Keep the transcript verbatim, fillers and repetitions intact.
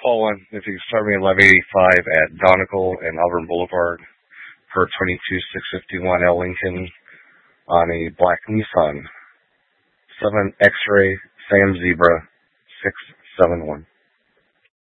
Paul, if you could start me at eleven eighty-five at Donegal and Auburn Boulevard for twenty-two six fifty-one L Lincoln on a black Nissan. seven X-Ray Sam Zebra six seven one.